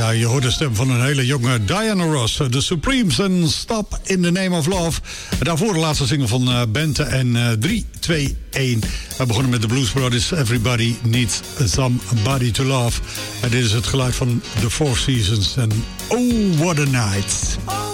Ja, je hoort de stem van een hele jonge Diana Ross. The Supremes en Stop in the Name of Love. Daarvoor de laatste single van Bente en 3, 2, 1. We begonnen met de Blues Brothers. Everybody Needs Somebody to Love. En dit is het geluid van The Four Seasons. En oh, what a night.